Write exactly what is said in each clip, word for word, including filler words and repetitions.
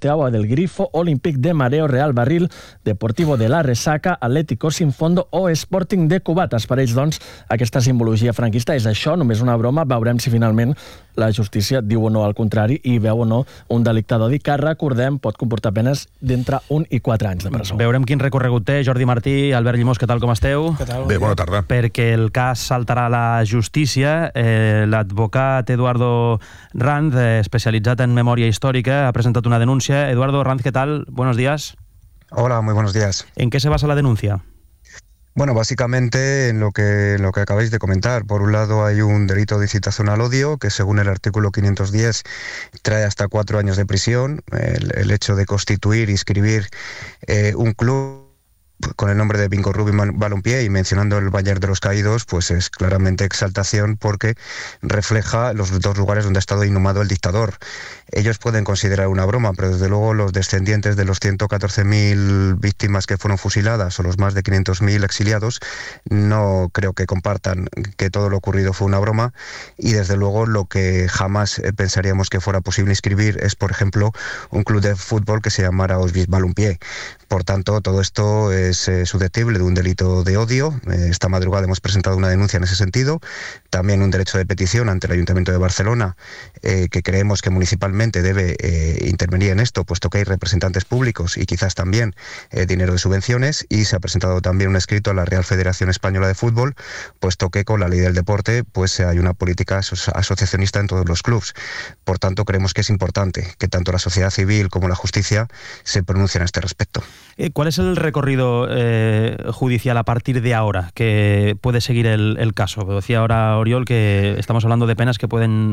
Steaua del Grifo, Olympique de Mareo, Real Barril, Deportivo de la Resaca, Atlético Sin Fondo o Sporting de Cubates. Per ells, doncs, aquesta simbologia franquista és això, només una broma. Veurem si finalment la justícia diu o no al contrari i veu o no un delicte d'odi que, recordem, pot comportar penes d'entre un i quatre anys de presó. Veurem quin recorregut té. Jordi Martí, Albert Llimós, què tal, com esteu? Què tal? Bé, bona tarda. Perquè el cas saltarà a la justícia. Eh, l'advocat Eduardo Ranz, eh, especialitzat en memòria històrica, ha presentat una denúncia. Eduardo Ranz, ¿qué tal? Buenos días. Hola, muy buenos días. ¿En qué se basa la denuncia? Bueno, básicamente en lo que en lo que acabáis de comentar. Por un lado hay un delito de incitación al odio que, según el artículo quinientos diez, trae hasta cuatro años de prisión. El, el hecho de constituir y inscribir eh, un club con el nombre de Bingo Rugby Balompié y mencionando el Bayern de los Caídos, pues es claramente exaltación porque refleja los dos lugares donde ha estado inhumado el dictador. Ellos pueden considerar una broma, pero desde luego los descendientes de los ciento catorce mil víctimas que fueron fusiladas o los más de quinientos mil exiliados no creo que compartan que todo lo ocurrido fue una broma, y desde luego lo que jamás pensaríamos que fuera posible inscribir es, por ejemplo, un club de fútbol que se llamara Auschwitz Balompié. Por tanto, todo esto es eh, susceptible de un delito de odio. Eh, esta madrugada hemos presentado una denuncia en ese sentido. También un derecho de petición ante el Ayuntamiento de Barcelona, eh, que creemos que municipalmente debe eh, intervenir en esto, puesto que hay representantes públicos y quizás también eh, dinero de subvenciones. Y se ha presentado también un escrito a la Real Federación Española de Fútbol, puesto que con la ley del deporte pues hay una política aso- asociacionista en todos los clubes. Por tanto, creemos que es importante que tanto la sociedad civil como la justicia se pronuncien a este respecto. ¿Cuál es el recorrido eh, judicial a partir de ahora que puede seguir el, el caso? Decía ahora Oriol que estamos hablando de penas que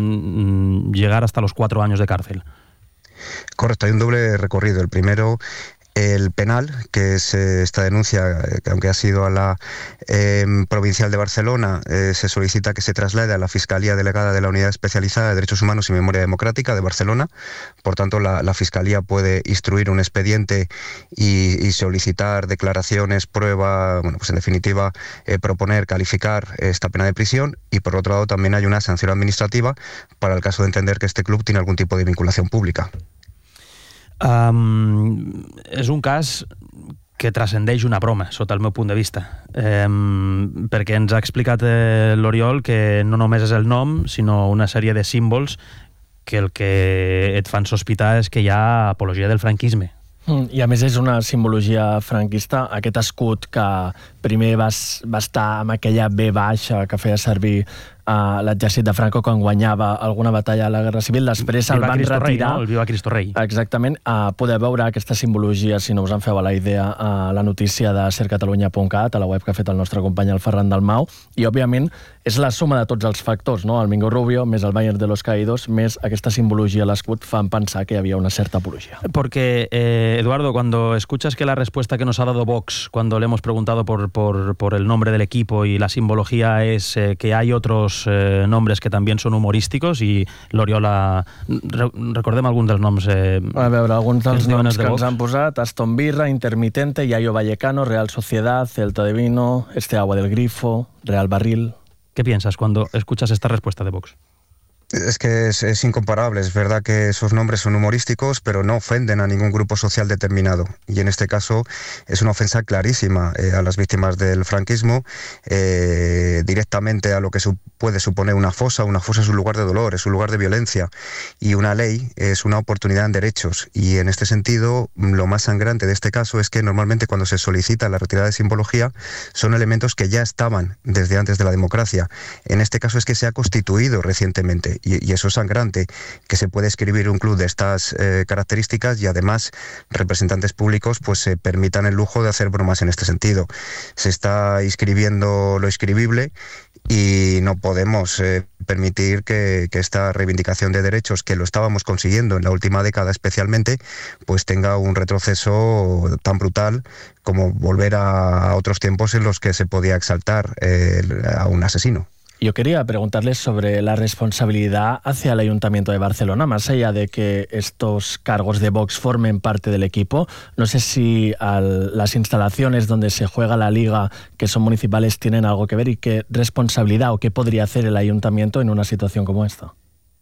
pueden llegar hasta los cuatro años de cárcel. Correcto, hay un doble recorrido. El primero, el penal, que es eh, esta denuncia, eh, que aunque ha sido a la eh, provincial de Barcelona, eh, se solicita que se traslade a la Fiscalía Delegada de la Unidad Especializada de Derechos Humanos y Memoria Democrática de Barcelona. Por tanto, la, la Fiscalía puede instruir un expediente y, y solicitar declaraciones, prueba, bueno, pues en definitiva, eh, proponer, calificar esta pena de prisión. Y por otro lado, también hay una sanción administrativa para el caso de entender que este club tiene algún tipo de vinculación pública. Um, és un cas que transcendeix una broma, sota el meu punt de vista, um, perquè ens ha explicat eh, l'Oriol que no només és el nom, sinó una sèrie de símbols que el que et fan sospitar és que hi ha apologia del franquisme. Mm, I a més és una simbologia franquista, aquest escut que primer va, va estar amb aquella B baixa que feia servir a l'exèrcit de Franco quan guanyava alguna batalla a la Guerra Civil, després el van Cristo retirar. Rei, no? El Viva Cristo Rei. Exactament. Uh, podeu veure aquesta simbologia, si no us en feu a la idea, a la notícia de ser catalunya punt cat, a la web que ha fet el nostre company el Ferran Dalmau, i òbviament és la suma de tots els factors, no? El Bingo Rubio, més el Bayern de los Caídos, més aquesta simbologia a l'escut, fan pensar que hi havia una certa apologia. Porque, eh, Eduardo, cuando escuchas que la respuesta que nos ha dado Vox, cuando le hemos preguntado por, por, por el nombre del equipo y la simbología es eh, que hay otros eh, nombres que también son humorísticos, i l'Oriola, re, recordem alguns dels noms eh, a veure, alguns dels que noms de que Vox. ens han posat: Aston Villa, Intermitente, Yayo Vallecano, Real Sociedad, Celta de Vino, Steaua del Grifo, Real Barril. ¿Qué piensas cuando escuchas esta respuesta de Vox? Es que es, es incomparable. Es verdad que esos nombres son humorísticos, pero no ofenden a ningún grupo social determinado. Y en este caso es una ofensa clarísima eh, a las víctimas del franquismo, eh, directamente a lo que su, puede suponer una fosa. Una fosa es un lugar de dolor, es un lugar de violencia. Y una ley es una oportunidad en derechos. Y en este sentido, lo más sangrante de este caso es que normalmente cuando se solicita la retirada de simbología son elementos que ya estaban desde antes de la democracia. En este caso es que se ha constituido recientemente. Y, y eso es sangrante, que se puede escribir un club de estas eh, características y además representantes públicos pues se permitan el lujo de hacer bromas en este sentido. Se está inscribiendo lo inscribible y no podemos eh, permitir que, que esta reivindicación de derechos, que lo estábamos consiguiendo en la última década especialmente, pues tenga un retroceso tan brutal como volver a, a otros tiempos en los que se podía exaltar eh, a un asesino. Yo quería preguntarles sobre la responsabilidad hacia el Ayuntamiento de Barcelona, más allá de que estos cargos de Vox formen parte del equipo. No sé si al, las instalaciones donde se juega la Liga, que son municipales, tienen algo que ver, y qué responsabilidad o qué podría hacer el Ayuntamiento en una situación como esta.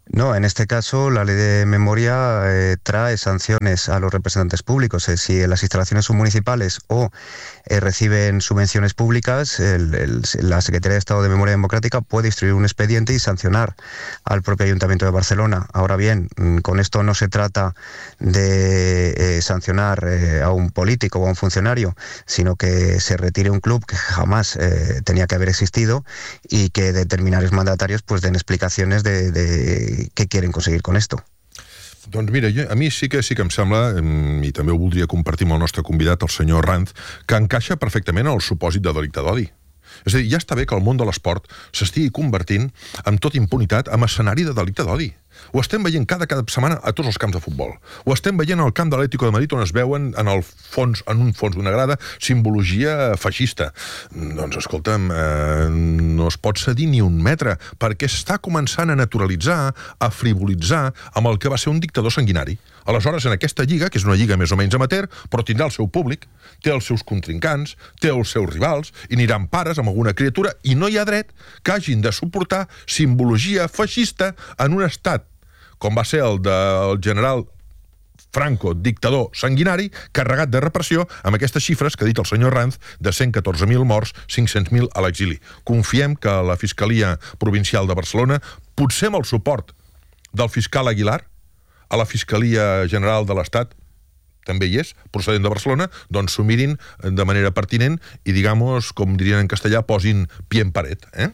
No, en este caso la ley de memoria eh, trae sanciones a los representantes públicos. Eh, si las instalaciones son municipales o eh, reciben subvenciones públicas, el, el, la Secretaría de Estado de Memoria Democrática puede instruir un expediente y sancionar al propio Ayuntamiento de Barcelona. Ahora bien, con esto no se trata de eh, sancionar eh, a un político o a un funcionario, sino que se retire un club que jamás eh, tenía que haber existido y que determinados mandatarios pues den explicaciones de, de què quieren conseguir con esto. Doncs mira, jo, a mi sí que sí que em sembla, i també ho voldria compartir amb el nostre convidat, el senyor Ranz, que encaixa perfectament en el supòsit de delicte d'odi. És a dir, ja està bé que el món de l'esport s'estigui convertint, amb tota impunitat, en escenari de delicte d'odi. Ho estem veient cada, cada setmana a tots els camps de futbol. Ho estem veient al camp de l'Atlético de Madrid, on es veuen en, el fons, en un fons d'una grada simbologia feixista. Doncs, escolta'm, eh, no es pot cedir ni un metre, perquè està començant a naturalitzar, a frivolitzar amb el que va ser un dictador sanguinari. Aleshores, en aquesta lliga, que és una lliga més o menys amateur, però tindrà el seu públic, té els seus contrincants, té els seus rivals, i aniran pares amb alguna criatura, i no hi ha dret que hagin de suportar simbologia feixista en un estat com va ser el del general Franco, dictador sanguinari, carregat de repressió, amb aquestes xifres que ha dit el senyor Ranz, de cent catorze mil morts, cinc-cents mil a l'exili. Confiem que la Fiscalia Provincial de Barcelona, potser amb el suport del fiscal Aguilar, a la Fiscalia General de l'Estat, també hi és, procedent de Barcelona, doncs s'ho mirin de manera pertinent i, digamos, com dirien en castellà, posin pie en paret, eh?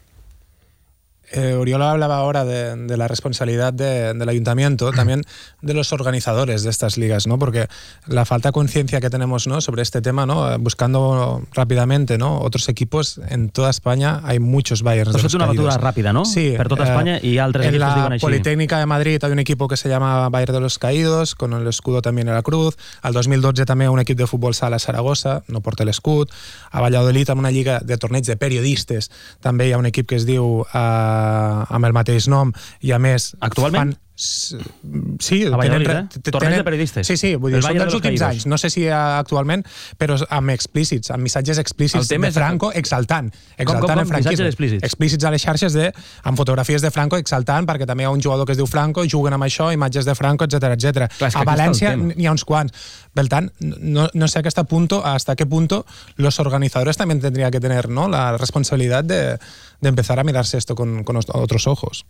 Eh, Oriol hablaba ahora de, de la responsabilidad de, del ayuntamiento, también de los organizadores de estas ligas, ¿no? Porque la falta de conciencia que tenemos, ¿no?, sobre este tema, ¿no?, buscando rápidamente, ¿no?, otros equipos en toda España, hay muchos Bayerns de los una caídos. batuda rápida, ¿no? Sí. Per tota España eh, y altres en equipos la diuen així. Politécnica de Madrid hay un equipo que se llama Bayern de los Caídos, con el escudo también en la cruz. Al dos mil dotze també un equip de futbol sala a Saragossa, no porta l'escut. A Valladolid, amb una lliga de torneig de periodistes, també hi ha un equip que es diu uh, amb el mateix nom, i a més... Actualment? Fan, sí, a Valladolid, tenen, eh? Torneig de periodistes. Sí, sí, vull dir, són dels últims anys. No sé si actualment, però amb explícits, amb missatges explícits de Franco exaltant. Exaltant el franquisme. Explícits? Explícits a les xarxes de, amb fotografies de Franco exaltant, perquè també hi ha un jugador que es diu Franco, juguen amb això, imatges de Franco, etcètera, etcètera. A València n'hi ha uns quants. Per tant, no, no sé hasta, punto, hasta qué punto los organizadores también tendrían que tener, ¿no?, la responsabilidad de, de empezar a mirarse esto con, con otros ojos.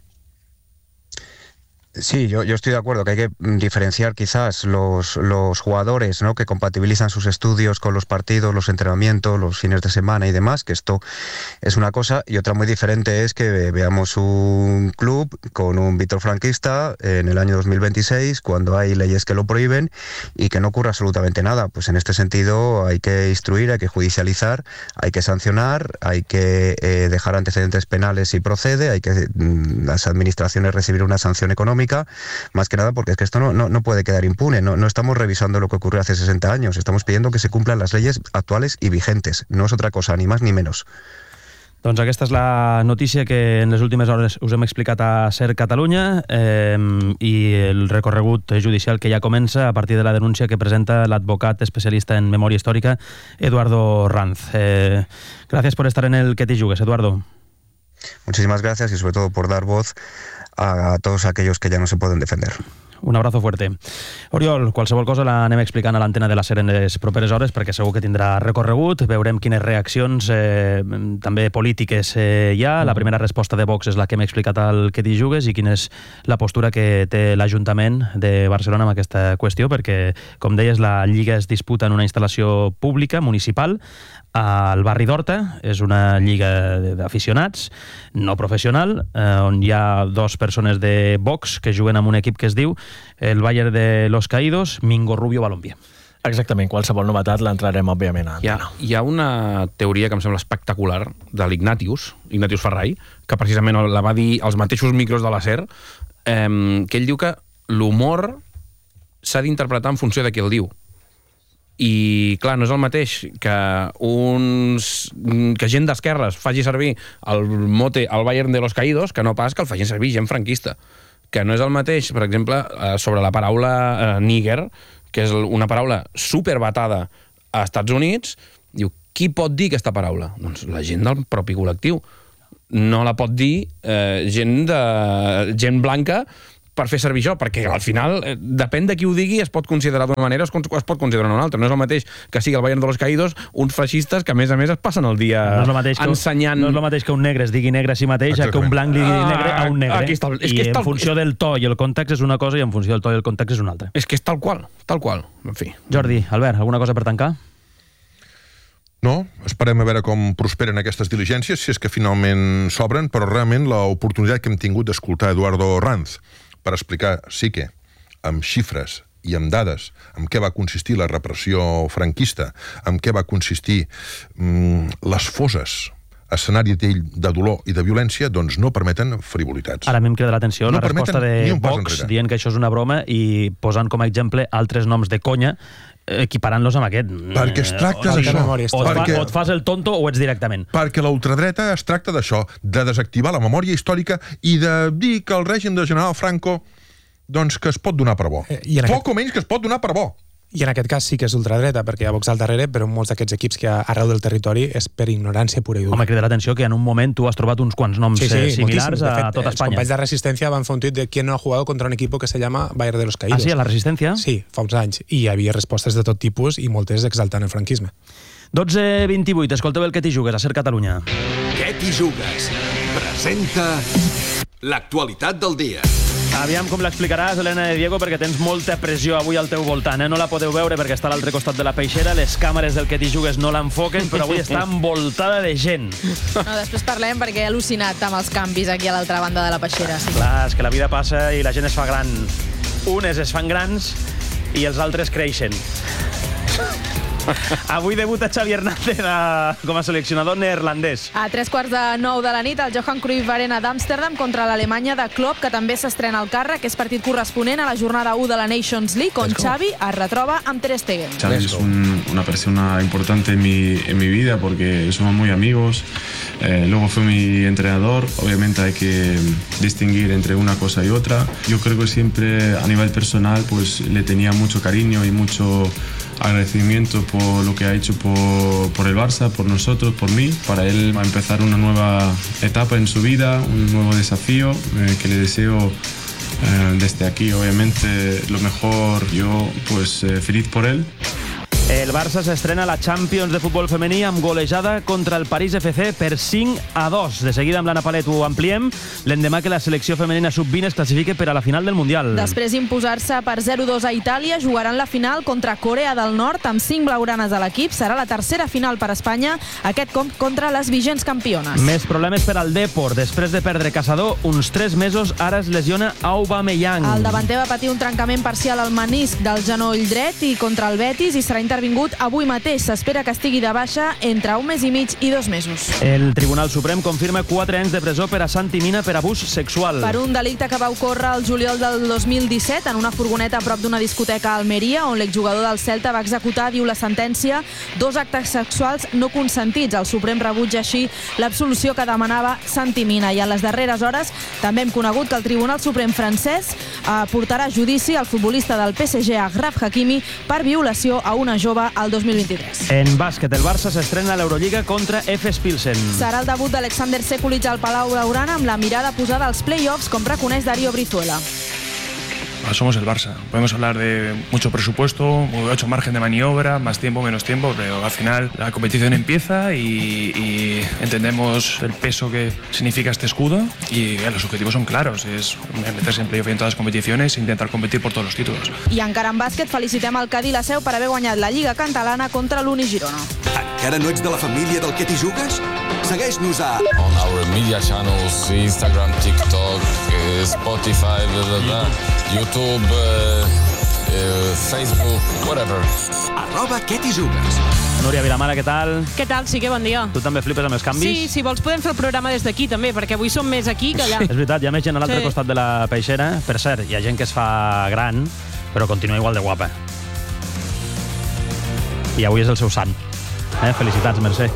Sí, yo, yo estoy de acuerdo que hay que diferenciar quizás los, los jugadores, ¿no?, que compatibilizan sus estudios con los partidos, los entrenamientos, los fines de semana y demás, que esto es una cosa, y otra muy diferente es que veamos un club con un Víctor franquista en el año dos mil veintiséis, cuando hay leyes que lo prohíben y que no ocurre absolutamente nada. Pues en este sentido hay que instruir, hay que judicializar, hay que sancionar, hay que eh, dejar antecedentes penales si procede, hay que mm, las administraciones recibir una sanción económica, más que nada porque es que esto no, no, no puede quedar impune. No, no estamos revisando lo que ocurrió hace sesenta años, estamos pidiendo que se cumplan las leyes actuales y vigentes. No es otra cosa, ni más ni menos. Doncs aquesta és la notícia que en les últimes hores us hem explicat a Ser Catalunya eh, i el recorregut judicial que ja comença a partir de la denúncia que presenta l'advocat especialista en memòria històrica Eduardo Ranz. Eh, gràcies per estar en el Que t'hi jugues, Eduardo. Muchísimas gracias y sobre todo por dar voz a todos aquellos que ya no se pueden defender. Un abrazo fuerte. Oriol, qualsevol cosa l'anem explicant a l'antena de la SER en les properes hores perquè segur que tindrà recorregut. Veurem quines reaccions eh, també polítiques eh, hi ha. La primera resposta de Vox és la que hem explicat al Que t'hi jugues i quina és la postura que té l'Ajuntament de Barcelona amb aquesta qüestió, perquè, com deies, la Lliga es disputa en una instal·lació pública, municipal, al barri d'Horta. És una lliga d'aficionats, no professional, eh, on hi ha dos persones de Vox que juguen amb un equip que es diu el Bayern de los Caídos, Mingo Rubio Balompié. Exactament, qualsevol novetat l'entrarem, òbviament, a hi ha, hi ha una teoria que em sembla espectacular de l'Ignatius, Ignatius Ferrai, que precisament la va dir als mateixos micros de la SER, eh, que ell diu que l'humor s'ha d'interpretar en funció de qui el diu. I, clar, no és el mateix que uns que gent d'esquerres faci servir el mote al Bayern de los Caídos que no pas que el facin servir gent franquista. Que no és el mateix, per exemple, sobre la paraula eh, níger, que és una paraula superbatada a Estats Units. Diu, qui pot dir aquesta paraula? Doncs la gent del propi col·lectiu. No la pot dir eh, gent, de, gent blanca per fer servir això, perquè al final, eh, depèn de qui ho digui, es pot considerar d'una manera o es, es pot considerar d'una altra. No és el mateix que sigui el Bayern de los Caídos uns feixistes que, a més a més, es passen el dia no és que, ensenyant... No és el mateix que un negre es digui negre a si mateix, que un blanc li digui negre a un negre. Ah, està, és I que és en tal... funció del to i el context és una cosa i en funció del to i el context és una altra. És que és tal qual, tal qual. En fi. Jordi, Albert, alguna cosa per tancar? No, esperem a veure com prosperen aquestes diligències, si és que finalment s'obren, però realment l'oportunitat que hem tingut d'escoltar Eduardo Ranz per explicar, sí que, amb xifres i amb dades, en què va consistir la repressió franquista, en què va consistir mm, les foses, escenari de dolor i de violència, doncs no permeten frivolitats. Ara a mi em crida l'atenció no la resposta de Vox dient que això és una broma i posant com a exemple altres noms de conya equiparant-los amb aquest. Perquè es tracta o, d'això. O, et perquè... o et fas el tonto o ets directament. Perquè la ultradreta es tracta d'això, de desactivar la memòria històrica i de dir que el règim del general Franco doncs que es pot donar per bo. Eh, Poc aquest... o menys que es pot donar per bo. I en aquest cas sí que és ultradreta, perquè hi ha Vox al darrere, però molts d'aquests equips que hi ha arreu del territori és per ignorància pura i dura. Home, crida l'atenció que en un moment tu has trobat uns quants noms sí, sí, similars a fet, tota Espanya. Els companys de Resistència van fer un tuit de quién no ha jugado contra un equipo que se llama Bayern de los Caídos. Ah, sí, a la Resistència? Sí, fa uns anys. I hi havia respostes de tot tipus i moltes exaltant el franquisme. dotze vint-i-vuit, escolteu el Què t'hi jugues, a Ser Catalunya. Què t'hi jugues? Presenta l'actualitat del dia. Aviam com l'explicaràs, Helena de Diego, perquè tens molta pressió avui al teu voltant. Eh? No la podeu veure perquè està a l'altre costat de la peixera, les càmeres del Què t'hi jugues no l'enfoquen, però avui està envoltada de gent. No, després parlem perquè he al·lucinat amb els canvis aquí a l'altra banda de la peixera. Sí. Clar, és que la vida passa i la gent es fa gran. Unes es fan grans i els altres creixen. Avui debuta Xavi Hernández a, com a seleccionador neerlandès. A tres quarts de nou de la nit, el Johan Cruyff Arena d'Amsterdam contra l'Alemanya de Klopp, que també s'estrena al càrrec, que és partit corresponent a la jornada u de la Nations League, on Xavi es retroba amb Ter Stegen. Xavi es un, una persona importante en mi, en mi vida porque somos muy amigos. Eh, luego fue mi entrenador. Obviamente hay que distinguir entre una cosa y otra. Yo creo que siempre a nivel personal pues le tenía mucho cariño y mucho agradecimiento por lo que ha hecho por, por el Barça, por nosotros, por mí. Para él va a empezar una nueva etapa en su vida, un nuevo desafío eh, que le deseo eh, desde aquí, obviamente, lo mejor. Yo, pues, eh, feliz por él. El Barça s'estrena a la Champions de futbol femení amb golejada contra el París F C per cinc a dos. De seguida amb l'Anna Palet ho ampliem, l'endemà que la selecció femenina sub vint es classifique per a la final del Mundial. Després d'imposar-se per zero dos a Itàlia, jugaran la final contra Corea del Nord amb cinc blaugranes a l'equip. Serà la tercera final per a Espanya, aquest cop contra les vigents campiones. Més problemes per al Depor. Després de perdre Caçador uns tres mesos, ara es lesiona Aubameyang. El davanter va patir un trencament parcial al menisc del genoll dret i contra el Betis i serà intervingut avui mateix. S'espera que estigui de baixa entre un mes i mig i dos mesos. El Tribunal Suprem confirma quatre anys de presó per a Santi Mina per abús sexual. Per un delicte que va ocórrer el juliol del dos mil disset en una furgoneta a prop d'una discoteca a Almeria, on l'exjugador del Celta va executar, diu la sentència, dos actes sexuals no consentits. El Suprem rebutja així l'absolució que demanava Santi Mina. I en les darreres hores també hem conegut que el Tribunal Suprem francès eh, portarà a judici el futbolista del P S G, Achraf Hakimi, per violació a una jove al dos mil vint-i-tres. En bàsquet, el Barça s'estrena a l'Eurolliga contra Efes Pilsen. Serà el debut d'Alexander Sekulic al Palau Blaugrana amb la mirada posada als play-offs, com reconeix Darío Brizuela. Somos el Barça. Podemos hablar de mucho presupuesto, mucho margen de maniobra, más tiempo, menos tiempo, pero al final la competición empieza y, y entendemos el peso que significa este escudo y eh, los objetivos son claros, es meterse en playoff en todas las competiciones e intentar competir por todos los títulos. I encara en bàsquet felicitem el Cadí la Seu per haver guanyat la Lliga Catalana contra l'Uni Girona. Encara no ets de la família del Què t'hi jugues? Segueix-nos a... On our media channels, Instagram, TikTok, Spotify, blah, blah, blah. YouTube, uh, uh, Facebook, whatever. Arroba Què t'hi jugues. Núria Vilamala, què tal? Què tal? Sí que bon dia. Tu també flipes amb els canvis? Sí, si vols podem fer el programa des d'aquí també, perquè avui som més aquí que allà. És veritat, hi ha més gent a l'altre Sí. costat de la peixera. Per cert, hi ha gent que es fa gran, però continua igual de guapa. I avui és el seu sant. Eh? Felicitats, Mercè.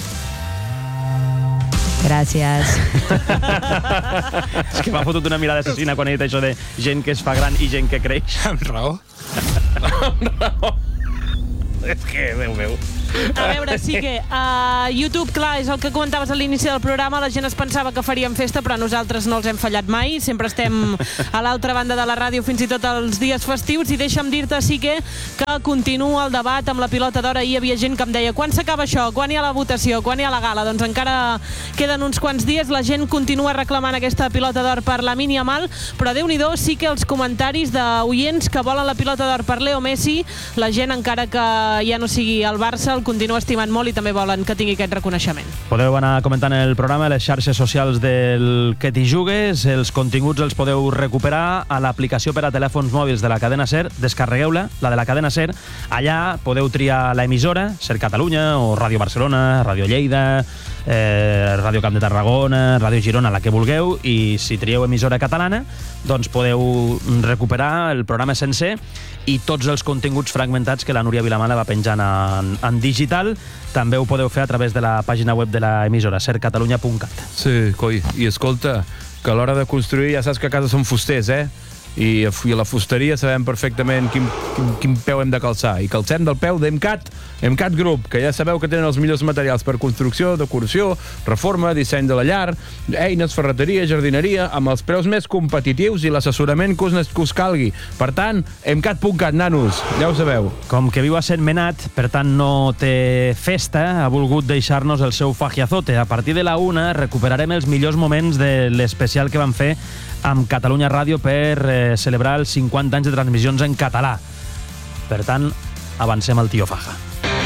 Gràcies. És que m'ha fotut una mirada assassina quan he dit això de gent que es fa gran i gent que creix. Amb raó. Amb raó. És que, Déu meu. A veure, sí que a YouTube, clar, és el que comentaves a l'inici del programa, la gent es pensava que faríem festa, però nosaltres no els hem fallat mai, sempre estem a l'altra banda de la ràdio fins i tot els dies festius, i deixa'm dir-te, sí que, que continua el debat amb la pilota d'or. Ahir hi havia gent que em deia, quan s'acaba això? Quan hi ha la votació? Quan hi ha la gala? Doncs encara queden uns quants dies, la gent continua reclamant aquesta pilota d'or per Lamine Yamal, però Déu-n'hi-do, sí que els comentaris d'oients que volen la pilota d'or per Leo Messi, la gent, encara que ja no sigui el Barça, el continua estimant molt i també volen que tingui aquest reconeixement. Podeu anar comentant el programa a les xarxes socials del Que t'hi jugues. Els continguts els podeu recuperar a l'aplicació per a telèfons mòbils de la cadena SER. Descarregueu-la, la de la cadena SER. Allà podeu triar l'emissora, SER Catalunya o Ràdio Barcelona, Ràdio Lleida, eh, Ràdio Camp de Tarragona, Ràdio Girona, la que vulgueu, i si trieu emissora catalana, doncs podeu recuperar el programa sencer i tots els continguts fragmentats que la Núria Vilamala va penjant en, en digital. També ho podeu fer a través de la pàgina web de l'emissora, ser catalunya punt cat. Sí, coi, i escolta, que a l'hora de construir ja saps que a casa som fusters, eh? I a, i a la fusteria sabem perfectament quin, quin, quin peu hem de calçar. I calcem del peu d'Emcat, Emcat Group, que ja sabeu que tenen els millors materials per construcció, decoració, reforma, disseny de la llar, eines, ferreteria, jardineria, amb els preus més competitius i l'assessorament que us, que us calgui. Per tant, Emcat punt cat, nanos, ja ho sabeu. Com que viu a Sentmenat, per tant no té festa, ha volgut deixar-nos el seu fajiazote. A partir de la una recuperarem els millors moments de l'especial que vam fer amb Catalunya Ràdio per eh, celebrar els cinquanta anys de transmissions en català. Per tant, avancem al Tío Faja.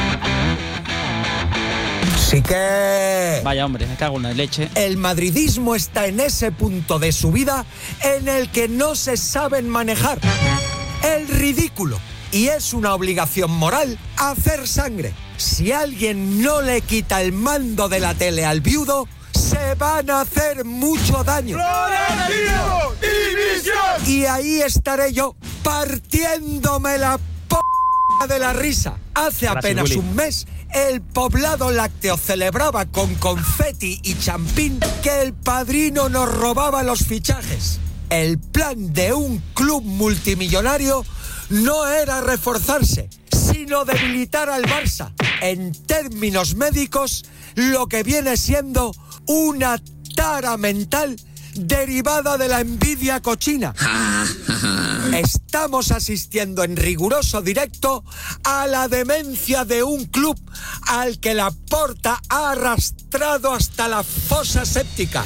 Sí que... Vaya hombre, me cago en la leche. El madridismo está en ese punto de su vida en el que no se saben manejar. El ridículo. Y es una obligación moral hacer sangre. Si alguien no le quita el mando de la tele al viudo, se van a hacer mucho daño. ¡Florentino! ¡División! Y ahí estaré yo, partiéndome la p*** de la risa. Hace Gracias, apenas Willy. un mes, el Poblado Lácteo celebraba con confeti y champín que el Padrino nos robaba los fichajes. El plan de un club multimillonario no era reforzarse, sino debilitar al Barça. En términos médicos, lo que viene siendo una tara mental derivada de la envidia cochina. Estamos asistiendo en riguroso directo a la demencia de un club al que la Porta ha arrastrado hasta la fosa séptica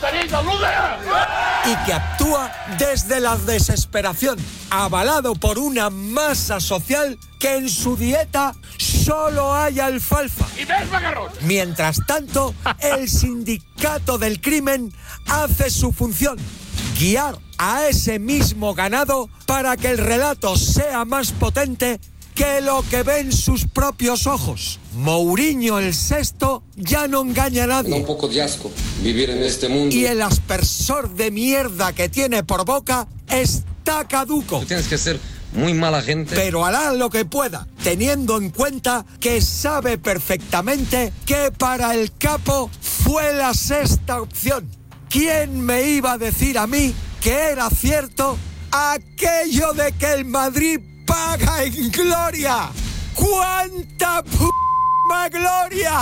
y que actúa desde la desesperación, avalado por una masa social que en su dieta solo hay alfalfa. Mientras tanto, el sindicato del crimen hace su función, guiar a ese mismo ganado para que el relato sea más potente que lo que ven sus propios ojos. Mourinho el sexto ya no engaña a nadie. Da un poco de asco vivir en este mundo. Y el aspersor de mierda que tiene por boca está caduco. Tú tienes que ser muy mala gente. Pero hará lo que pueda, teniendo en cuenta que sabe perfectamente que para el capo fue la sexta opción. ¿Quién me iba a decir a mí que era cierto aquello de que el Madrid paga en gloria? ¡Cuánta p*** gloria!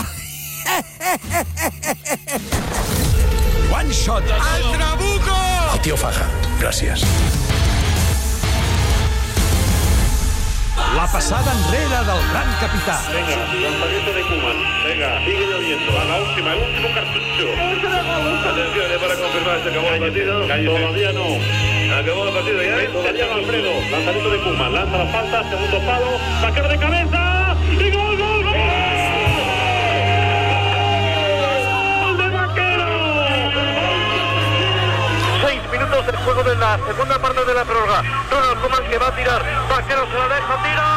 One shot. ¡Al trabuco! Al Tío Faja. Gracias. La passada enrere del gran capità. Venga, lanzamiento de Koeman. Venga, sigue lloviendo. A la última, el último cartucho. Atención, es para confirmar, se acabó el partido. Todavía no. Acabó el partido ya. Daniel Alfredo, lanzamiento de Koeman. Lanza la falta, segundo palo. Sacar de cabeza. Y gol, gol, gol. ¡Gol de Vaquero! Seis minutos del juego de la segunda parte de la prórroga. Ronald Koeman que va a tirar. Vaquero se la deja, tira.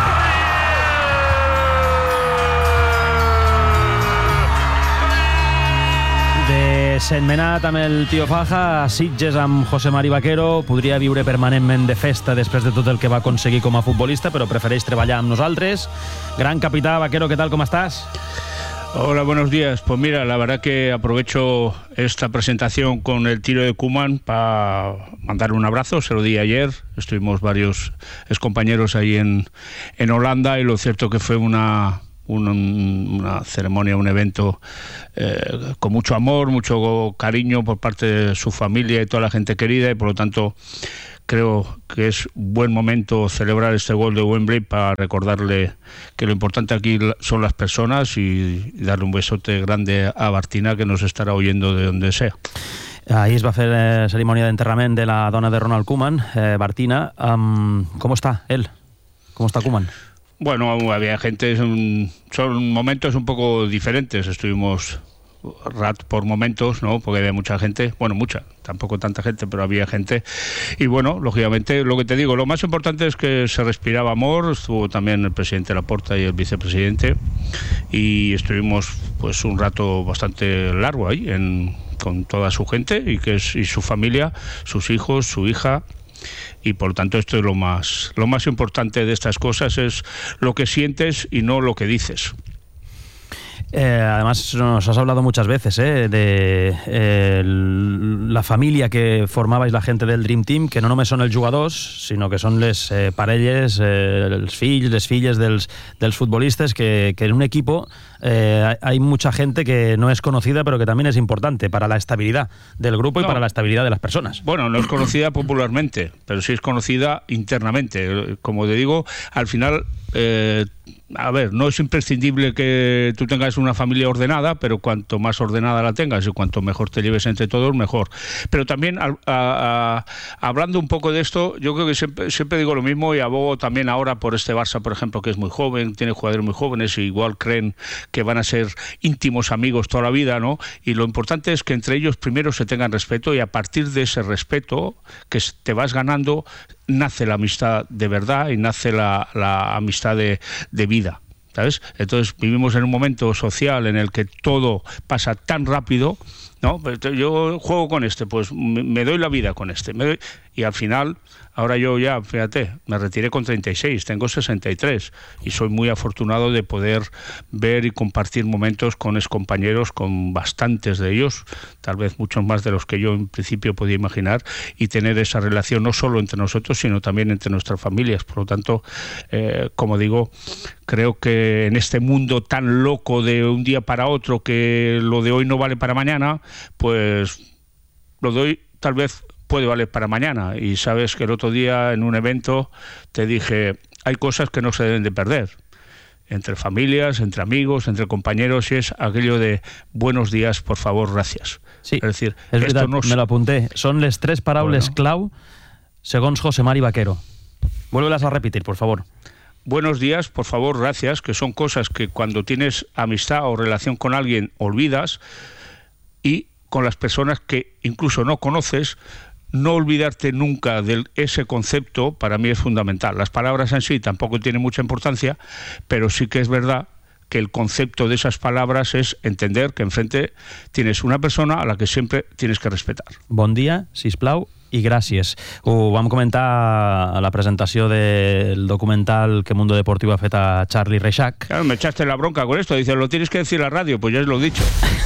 De Sentmenat amb el Tío Faja, a Sitges amb José Mari Vaquero. Podria viure permanentment de festa després de tot el que va aconseguir com a futbolista, però prefereix treballar amb nosaltres. Gran capità, Vaquero, ¿qué tal? ¿Cómo estás? Hola, buenos días. Pues mira, la verdad que aprovecho esta presentación con el tiro de Koeman para mandar un abrazo. Se lo di ayer, estuvimos varios excompañeros ahí en, en Holanda y lo cierto que fue una, un, una ceremonia, un evento eh, con mucho amor, mucho cariño por parte de su familia y toda la gente querida, y por lo tanto creo que es buen momento celebrar este gol de Wembley para recordarle que lo importante aquí son las personas y darle un besote grande a Bartina, que nos estarà oyendo de donde sea. Ahir es va fer eh, cerimònia d'enterrament de la dona de Ronald Koeman, eh, Bartina. Um, ¿Cómo está él? ¿Cómo está Koeman? Bueno, había gente, son, son momentos un poco diferentes. Estuvimos rat por momentos, ¿no? Porque había mucha gente, bueno, mucha, tampoco tanta gente, pero había gente. Y bueno, lógicamente, lo que te digo, lo más importante es que se respiraba amor. Estuvo también el presidente Laporta y el vicepresidente, y estuvimos pues un rato bastante largo ahí en, con toda su gente y que es y su familia, sus hijos, su hija. Y por lo tanto esto es lo más lo más importante de estas cosas, es lo que sientes y no lo que dices. Eh, además nos has hablado muchas veces eh, de eh, la família que formabais la gent del Dream Team, que no només són els jugadors, sinó que són les eh, parelles, eh, els fills, les filles dels, dels futbolistes, que, que en un equipo eh, hay mucha gente que no es conocida, pero que también es importante para la estabilidad del grupo y no. para la estabilidad de las personas. Bueno, no es conocida popularmente, pero sí es conocida internamente. Como te digo, al final... Eh, a ver, no es imprescindible que tú tengas una familia ordenada, pero cuanto más ordenada la tengas y cuanto mejor te lleves entre todos, mejor. Pero también, a, a, a, hablando un poco de esto, yo creo que siempre, siempre digo lo mismo, y abogo también ahora por este Barça, por ejemplo, que es muy joven, tiene jugadores muy jóvenes, y igual creen que van a ser íntimos amigos toda la vida, ¿no? Y lo importante es que entre ellos primero se tengan respeto, y a partir de ese respeto que te vas ganando, nace la amistad de verdad y nace la, la amistad de, de vida, ¿sabes? Entonces vivimos en un momento social en el que todo pasa tan rápido, ¿no? Yo juego con este, pues me doy la vida con este, me doy, y al final, ahora yo ya, fíjate, me retiré con treinta y seis, tengo sesenta y tres, y soy muy afortunado de poder ver y compartir momentos con excompañeros, con bastantes de ellos, tal vez muchos más de los que yo en principio podía imaginar, y tener esa relación no solo entre nosotros, sino también entre nuestras familias. Por lo tanto, eh, como digo, creo que en este mundo tan loco de un día para otro, que lo de hoy no vale para mañana, pues lo de hoy tal vez puede valer para mañana. Y sabes que el otro día en un evento te dije, hay cosas que no se deben de perder, entre familias, entre amigos, entre compañeros, y es aquello de buenos días, por favor, gracias. Sí, es decir, és esto veritat, no... me lo apunté. Són les tres paraules bueno. clau segons José Mari Vaquero. Vuélvelas a repetir, por favor. Buenos días, por favor, gracias, que son cosas que cuando tienes amistad o relación con alguien olvidas, y con las personas que incluso no conoces, no olvidarte nunca de ese concepto para mí es fundamental. Las palabras en sí tampoco tienen mucha importancia, pero sí que es verdad que el concepto de esas palabras es entender que enfrente tienes una persona a la que siempre tienes que respetar. Bon dia, sisplau, i gràcies. Ho vam comentar a la presentació del documental que Mundo Deportivo ha fet a Charlie Reixac. Claro, me echaste la bronca con esto. Dice, lo tienes que decir a la radio. Pues ya os lo he dicho.